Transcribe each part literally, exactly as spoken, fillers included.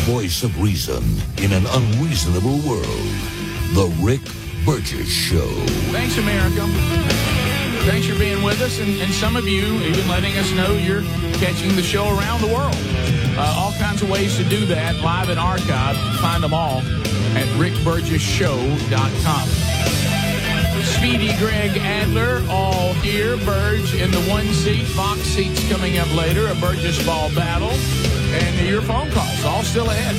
voice of reason in an unreasonable world. The Rick Burgess Show. Thanks, America. Thanks for being with us, and, and some of you even letting us know you're catching the show around the world. Uh, all kinds of ways to do that, live and archived. Find them all at rick burgess show dot com. Speedy, Greg, Adler, all here. Burge in the one seat. Fox seats coming up later. A Burgess Ball battle. And your phone calls, all still ahead.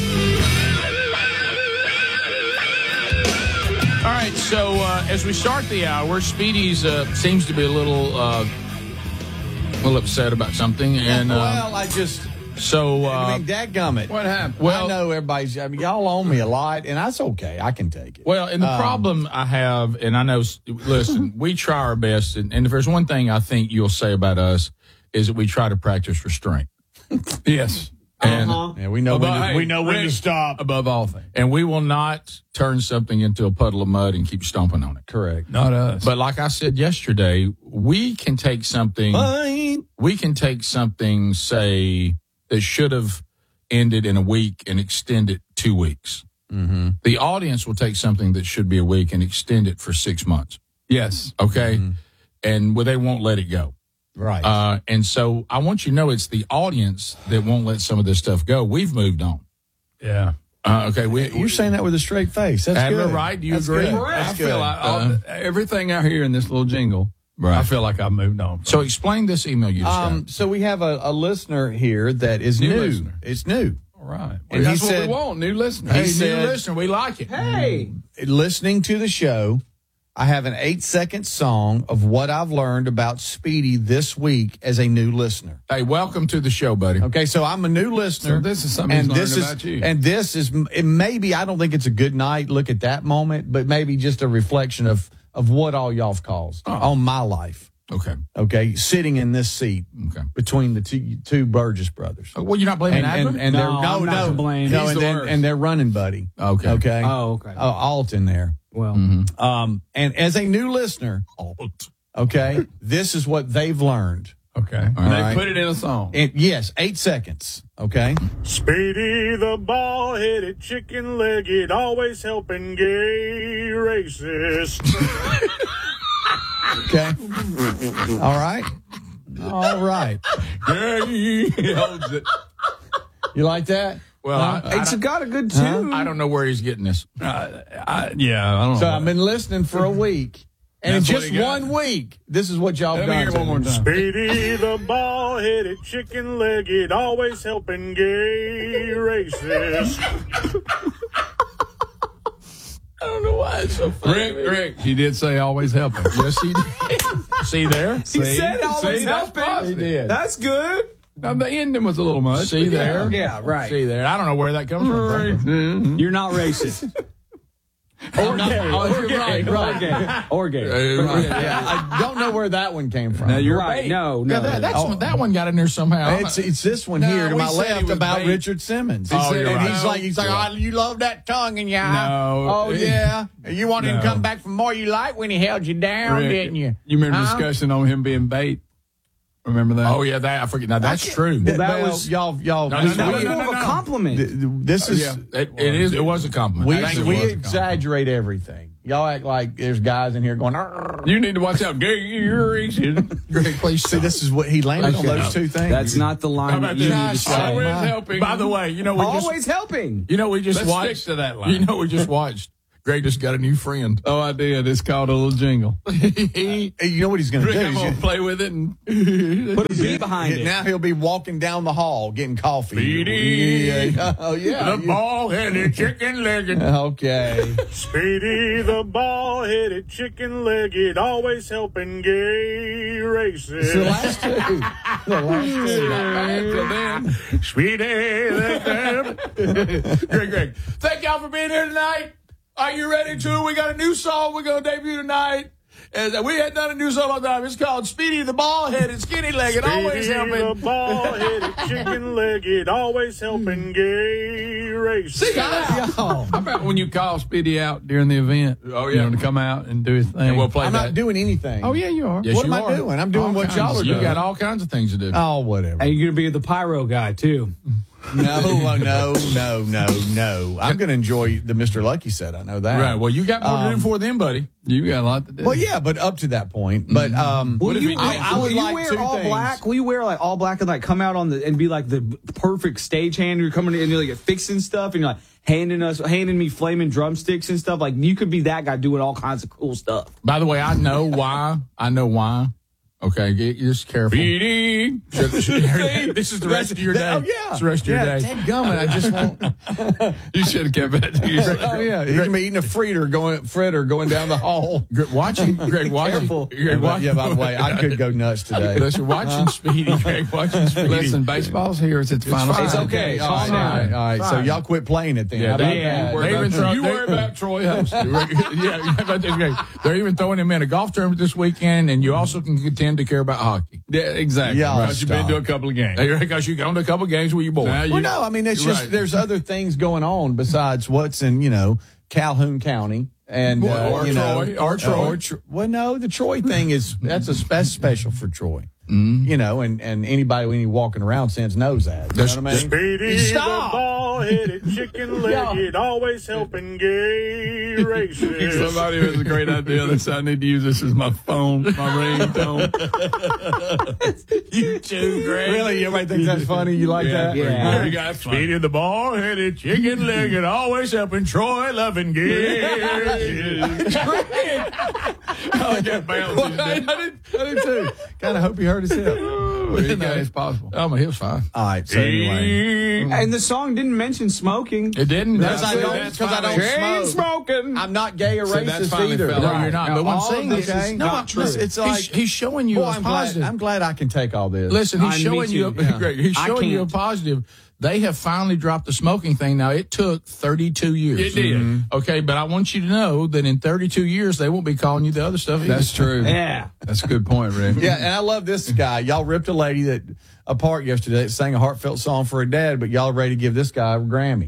All right, so uh, as we start the hour, Speedy's uh, seems to be a little, uh, a little upset about something. And uh, well, I just... So, uh, I mean, dadgummit. What happened? Well, I know everybody's, I mean, y'all own me a lot, and that's okay. I can take it. Well, and the um, problem I have, and I know, listen, we try our best, and, and if there's one thing I think you'll say about us, is that we try to practice restraint. Yes. And uh-huh. yeah, we know above, when to, hey, we know when Rick, to stop. Above all things. And we will not turn something into a puddle of mud and keep stomping on it. Correct. Not us. But like I said yesterday, we can take something, Fine. we can take something, say, that should have ended in a week and extend it two weeks. Mm-hmm. The audience will take something that should be a week and extend it for six months. Yes. Okay? Mm-hmm. And well, they won't let it go. Right. Uh, and so I want you to know it's the audience that won't let some of this stuff go. We've moved on. Yeah. Uh, okay. We, You're saying that with a straight face. That's Adler, good. right? Do you That's agree? good. I That's feel good. like all, Uh, everything I hear in this little jingle, Right. I feel like I've moved on. from So it. explain this email you just Um, got. so we have a, a listener here that is New new. listener. It's new. All right. And Well, that's he what said- we want, new listeners. Hey, he new said- listener, we like it. Hey. Listening to the show, I have an eight-second song of what I've learned about Speedy this week as a new listener. Hey, welcome to the show, buddy. Okay, so I'm a new listener. So this is something and he's this learned is, about you. And this is it maybe I don't think it's a good night. Look at that moment, but maybe just a reflection of of what all y'all have caused Oh. on my life. Okay. Okay, sitting in this seat Okay. between the two, two Burgess brothers. Uh, Well, you're not blaming And, Adler? and, and No, they're no I'm not no to blame. no, He's and, the then, worst. and they're running buddy. Okay. Okay. Oh, okay. Uh, Alt in there. Well, Mm-hmm. Um, and as a new listener, okay, this is what they've learned. Okay. And they right. put it in a song. And yes, eight seconds. Okay. Speedy the ball-headed, chicken-legged, always helping gay racist. Okay. All right. All right. He holds it. You like that? Well, I, I, it's don't, got a good tune. I don't know where he's getting this. Uh, I, yeah, I don't know. So I've been listening for a week. And in That's what just he got. one week, this is what y'all Let have me done. hear it one to more me. time. Speedy the ball-headed, chicken-legged, always helping gay racist. I don't know why it's so funny. Rick, Rick, he did say always helping. Yes, he did. See there? he See? said always See, that's helping. positive. He did. That's good. Now, the ending was a little much. See there? Yeah, right. See there? I don't know where that comes from. Mhm. You're not racist. or gay. oh, Or you're gay. right, Or right. gay. Or gay. Uh, Yeah, I don't know where that one came from. Now, you're Right. No, no. Yeah, that, that's, that one got in there somehow. It's it's this one No, here to we my said he left was about bait. Richard Simmons. Oh, He said- you're and right. he's like he's like, You're oh, you love that tongue in your eye. No. Oh yeah. You wanted him No. to come back for more you like when he held you down, Rick, didn't you? You remember Huh? discussion on him being bait? Remember that? Oh, yeah, that I forget. Now, that's true. That that well, was- y'all y'all. No, we- no, That no, was we- more of a no. compliment. th- th- This is Yeah, it, it is. It was a compliment. we Thank you. we It was a compliment. exaggerate everything. Y'all act like there's guys in here going. "Arr." You need to watch out. Gay racist. Greg, please See, stop. this is what he landed on Okay. those two things. That's not the How line about that you need to this? say. Always my- helping. By the way, you know we just Always helping. you know we just Let's watched stick to that line. You know we just watched. Greg just got a new friend. Oh, I did. It's called a little jingle. he, Hey, you know what he's going to Rick, do? I'm He's going to gonna- play with it. And Put a beat behind it. Now he'll be walking down the hall getting coffee. Speedy. Yeah. Oh yeah. the You- ball-headed, chicken-legged. Okay. Speedy the ball-headed, chicken-legged, always helping gay It's the racist. last two. The last two. until then, Speedy. Greg, Greg. Thank y'all for being here tonight. Are you ready to? We got a new song we're going to debut tonight. And we hadn't done a new song all the time. It's called Speedy the Ball-Headed, Skinny-Legged, Always Speedy the Helping. ball-headed, chicken-legged, always helping gay racist. See, I, Y'all. how about when you call Speedy out during the event? Oh, You yeah. know, to come out and do his thing. and we'll play I'm that. not doing anything. Oh, yeah, you are. Yes, What you am I are. doing? I'm doing All what kinds y'all are of You doing. got all kinds of things to do. Oh, whatever. And you're going to be the pyro guy, too. No, uh, no, no, no, no. I'm going to enjoy the Mister Lucky set. I know that. Right. Well, you got more to Um, do for them, buddy. You got a lot to do. Well, yeah, but up to that point. But um, Will you, I, I will would you like wear two all things. black? Will you wear like all black and like come out on the and be like the perfect stagehand? You're coming in and you're like fixing stuff and you're like handing us, handing me flaming drumsticks and stuff. Like you could be that guy doing all kinds of cool stuff. By the way, I know why. I know why. Okay, get just careful. Feeding. This is the rest of your day. Oh, yeah. It's the rest of your Yeah, day. dadgummit, I just won't. You should have kept that to yourself. Oh, yeah. You're going to be eating a fritter going, fritter going down the hall. Greg, watching, Greg, watching. Careful. Greg, watching. Yeah, by the way, I could go nuts today. Listen, watching Speedy, Greg, watching Speedy. Listen, baseball's here. It's its final. fine. It's season. okay. All right, Calm all right, down. all right. So Fine. y'all quit playing it then. Yeah, How about they, that? they even throw, you they- worry about Troy Host. yeah, yeah, but they- they're even throwing him in a golf tournament this weekend, and you also can contend to care about hockey. Yeah, exactly. Yeah, because you've been stop. to a couple of games. Because you gone to a couple games with your boy. Now you- Well, no, I mean, it's just Right. there's other things going on besides what's in, you know, Calhoun County. And, uh, Or you know, Troy, or Troy. or Tro- well, no, the Troy thing is, that's a spe- special for Troy. Mm-hmm. You know, and, and anybody when you walking around since knows that. You know what I mean? Speedy Stop. the ball-headed, chicken-legged, always helping gay races. Somebody has a great idea that said I need to use this as my phone, my ringtone. You too, Greg. Really? Everybody thinks that's funny? You like that? Yeah. You got Speedy the ball-headed, chicken-legged, always helping Troy, loving gay. I got bouncing. I did, I did too. Kind of hope he hurt his hip. Yeah, it's possible. Oh, my hip's fine. All right, so anyway. And the song didn't mention smoking. It didn't. Because That's I it. don't, That's because I fine. don't Chain smoke. smoking. I'm not gay or So that's racist finally either. fell No, out. you're not. Now, But what I'm all saying of is, this is no, not true. listen, It's he's, like, he's showing you boy, a I'm glad, positive. I'm glad I can take all this. Listen, he's I- me showing you, too. a, Greg, he's I showing you a can't. positive. They have finally dropped the smoking thing. Now, it took thirty-two years. It did. Mhm. Okay, but I want you to know that in thirty-two years, they won't be calling you the other stuff either. That's true. Yeah. That's a good point, Rick. Yeah, and I love this guy. Y'all ripped a lady that apart yesterday that sang a heartfelt song for her dad, but y'all ready to give this guy a Grammy.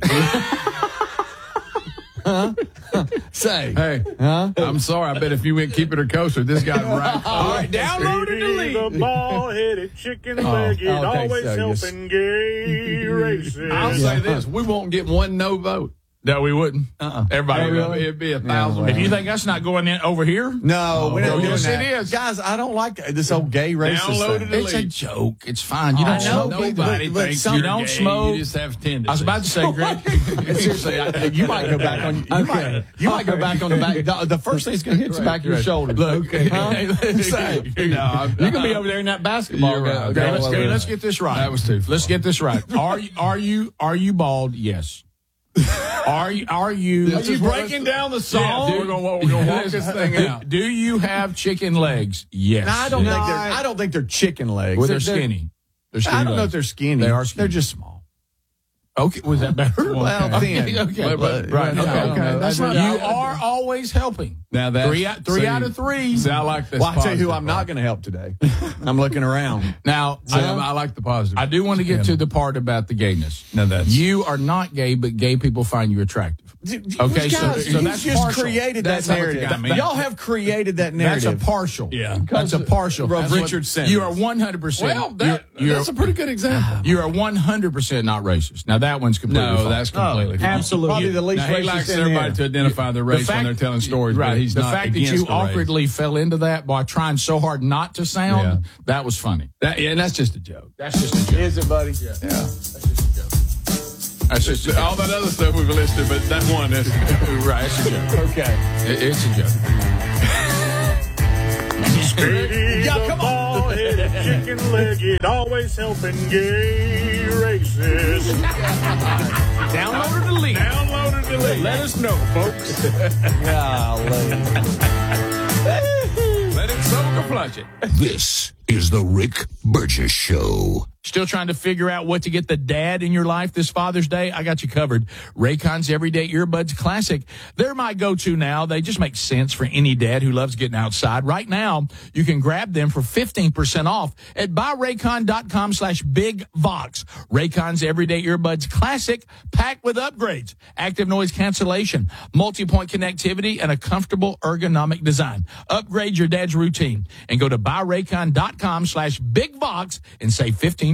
Huh? Say. Hey, Huh? I'm sorry. I bet if you went keep it or coaster, this guy right. All right, download and Speedy delete. the ball-headed, chicken-legged, Oh, okay, always so yes. helping gay races. I'll say this: we won't get one no vote. No, we wouldn't. Uh-uh. Everybody It'd would. be- It'd be a thousand. well. If you think that's not going in over here, No, we're not Oh, doing yes, that. it is. Guys, I don't like this old gay racist Download thing. it. it's a joke. It's fine. You I don't know, smoke. but- Nobody but- but thinks some- you you're don't gay. smoke. You just have tendencies. I was about to say, Greg. Seriously, I, you might go back on. You might. You might go back on the back. The, the first thing that's going to hit is the back of your shoulder. Look, Huh? say, No, I'm- you can be over there in that basketball You're game. right. Okay, That let's, was- get, let's get this right. That was too far. Let's get this right. Are you are you are you bald? Yes. Are you are you Are you breaking down the song? Yeah, we're gonna, we're gonna walk this thing do, out. do you have chicken legs? Yes. No, I don't No, think they're. I- I don't think they're chicken legs. Well, they're skinny. They're skinny I don't know legs. if they're skinny. They are skinny. They're just small. Okay, was that better? Well, thin. Okay, okay. But- but- right. yeah, Okay, I don't okay. know. That's I- not, I- you are always helping. Now that's Three out- three see, out of three. See, I like this. Well, I tell you who positive I'm not part. going to help today. I'm looking around. Now, See, I, I, I like the positive. I do want to get Yeah. to the part about the gayness. Now that's You are not gay, but gay people find you attractive. Okay, so, Guys, so you that's just partial. created That's that not what you narrative. got me. Y'all have created that That's narrative. a partial. Yeah. That's a partial. Of That's what- Richard Simmons. You are one hundred percent. well, that, you're, that's a pretty good example. you are one hundred percent not racist. Now that one's completely No, false. that's completely false. Absolutely. Probably the least Now, he racist likes in everybody there. to identify the race The fact- when they're telling stories, right. but he's the not fact that against you the race. awkwardly fell into that by trying so hard not to sound, Yeah. that was funny. That, yeah, and that's just a joke. That's just a joke. Is it, buddy? Yeah. That's just a joke. All that other stuff we've listed, but that one is Right, it's a joke. Okay. It- it's a joke. Speedy Yeah, the come on. ball-headed, chicken-legged, always helping gay races. Download or delete. Download or delete. Let us know, folks. Golly. let it soak or flush it. This is the Rick Burgess Show. Still trying to figure out what to get the dad in your life this Father's Day? I got you covered. Raycon's Everyday Earbuds Classic. They're my go-to now. They just make sense for any dad who loves getting outside. Right now, you can grab them for fifteen percent off at buyraycon.com slash big vox. Raycon's Everyday Earbuds Classic, packed with upgrades, active noise cancellation, multi-point connectivity, and a comfortable ergonomic design. Upgrade your dad's routine and go to buyraycon.com slash big vox and save fifteen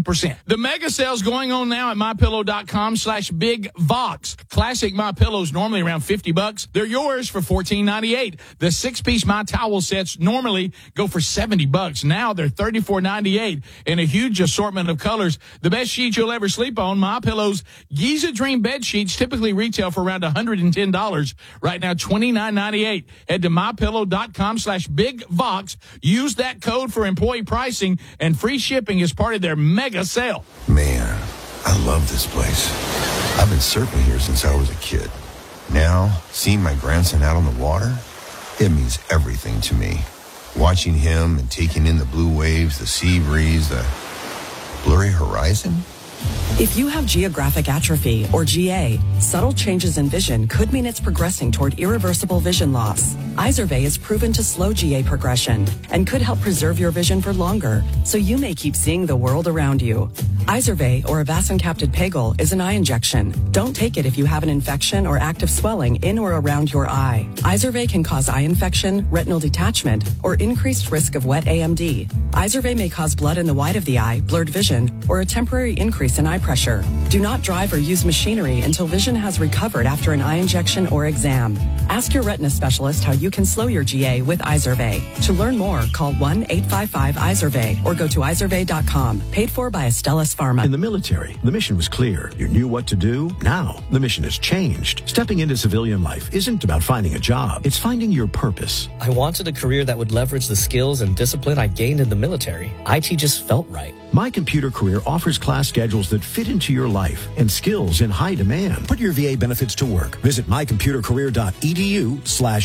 fifteen percent. The mega sale's going on now at MyPillow.com slash Big Vox. Classic MyPillows normally around fifty bucks. They're yours for fourteen ninety-eight. The six-piece My Towel sets normally go for seventy bucks. Now they're thirty-four ninety-eight in a huge assortment of colors. The best sheets you'll ever sleep on. MyPillow's Giza Dream bed sheets typically retail for around one hundred ten dollars. Right now, twenty-nine ninety-eight. Head to MyPillow.com slash Big Vox. Use that code for employee pricing and free shipping as part of their mega sale. Man, I love this place. I've been surfing here since I was a kid. Now, seeing my grandson out on the water, it means everything to me. Watching him and taking in the blue waves, the sea breeze, the blurry horizon. If you have geographic atrophy, or G A, subtle changes in vision could mean it's progressing toward irreversible vision loss. Izervay is proven to slow G A progression and could help preserve your vision for longer, so you may keep seeing the world around you. Izervay, or avacincaptad pegol, is an eye injection. Don't take it if you have an infection or active swelling in or around your eye. Izervay can cause eye infection, retinal detachment, or increased risk of wet A M D. Izervay may cause blood in the white of the eye, blurred vision, or a temporary increase in eye pressure. Do not drive or use machinery until vision has recovered after an eye injection or exam. Ask your retina specialist how you can slow your G A with Izervay. To learn more, call one eight five five Izervay or go to izervay dot com. Paid for by Astellas Pharma. In the military, the mission was clear. You knew what to do. Now, the mission has changed. Stepping into civilian life isn't about finding a job. It's finding your purpose. I wanted a career that would leverage the skills and discipline I gained in the military. I T just felt right. My Computer Career offers class schedules that fit into your life and skills in high demand. Put your V A benefits to work. Visit mycomputercareer.edu slash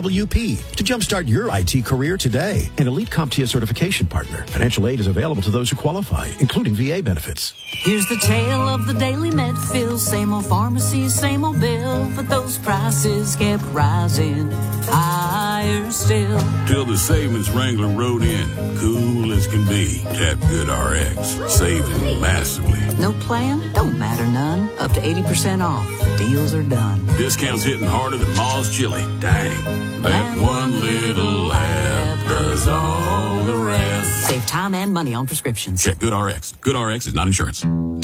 CWP to jumpstart your I T career today. An Elite CompTIA certification partner. Financial aid is available to those who qualify, including V A benefits. Here's the tale of the daily med fill. Same old pharmacy, same old bill, but those prices kept rising higher still. Till the savings Wrangler rode in, cool as can be. Tap Good R X, saving massively. No plan? Don't matter none. Up to eighty percent off. Deals are done. Discounts hitting harder than Ma's chili. Dang. That one little app does all the rest. Save time and money on prescriptions. Check Good R X. Good R X is not insurance.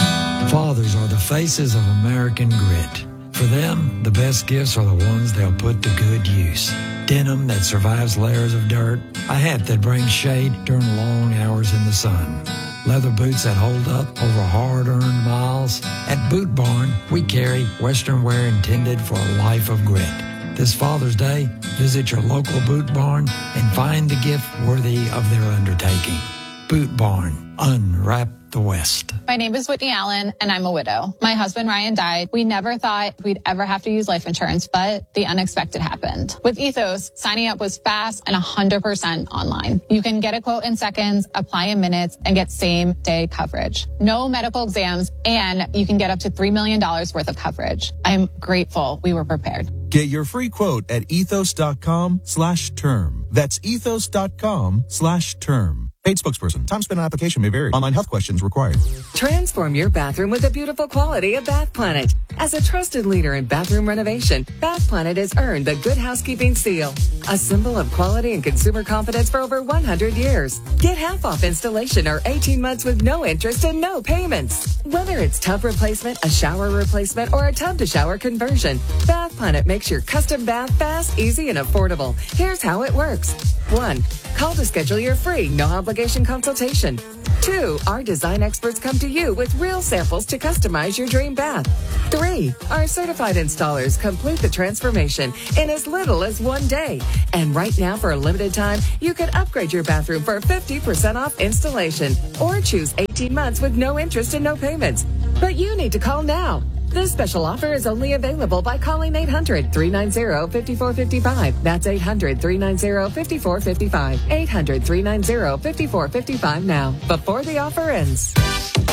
Fathers are the faces of American grit. For them, the best gifts are the ones they'll put to good use. Denim that survives layers of dirt, a hat that brings shade during long hours in the sun, leather boots that hold up over hard-earned miles. At Boot Barn, we carry Western wear intended for a life of grit. This Father's Day, visit your local Boot Barn and find the gift worthy of their undertaking. Boot Barn, unwrap the West. My name is Whitney Allen, and I'm a widow. My husband, Ryan, died. We never thought we'd ever have to use life insurance, but the unexpected happened. With Ethos, signing up was fast and one hundred percent online. You can get a quote in seconds, apply in minutes, and get same-day coverage. No medical exams, and you can get up to three million dollars worth of coverage. I'm grateful we were prepared. Get your free quote at ethos.com slash term. That's ethos.com slash term. Paid spokesperson. Time spent on application may vary. Online health questions required. Transform your bathroom with the beautiful quality of Bath Planet. As a trusted leader in bathroom renovation, Bath Planet has earned the Good Housekeeping seal, a symbol of quality and consumer confidence for over one hundred years. Get half off installation or eighteen months with no interest and no payments. Whether it's tub replacement, a shower replacement, or a tub to shower conversion, Bath Planet makes your custom bath fast, easy, and affordable. Here's how it works. One, call to schedule your free, no obligation consultation. Two, our design experts come to you with real samples to customize your dream bath. Three, our certified installers complete the transformation in as little as one day. And right now, for a limited time, you can upgrade your bathroom for fifty percent off installation or choose eighteen months with no interest and no payments. But you need to call now. This special offer is only available by calling eight hundred, three nine zero, five four five five. That's eight hundred, three nine zero, five four five five. eight hundred, three nine zero, five four five five now, before the offer ends.